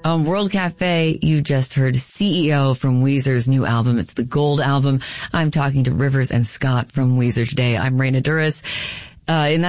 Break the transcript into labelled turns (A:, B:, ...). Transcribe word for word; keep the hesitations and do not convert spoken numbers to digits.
A: On World Cafe, you just heard C E O from Weezer's new album. It's the Gold album. I'm talking to Rivers and Scott from Weezer today. I'm Raina Douris. Uh, in that